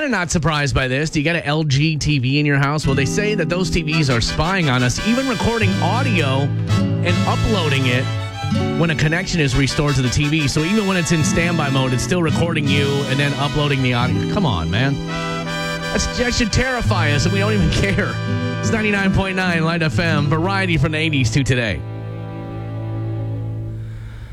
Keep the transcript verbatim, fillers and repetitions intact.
you're not surprised by this, do you got an L G T V in your house? Well, they say that those T Vs are spying on us, even recording audio and uploading it when a connection is restored to the T V. So even when it's in standby mode, it's still recording you and then uploading the audio. Come on, man. That's, that should terrify us, and we don't even care. It's ninety-nine point nine Light F M, variety from the eighties to today.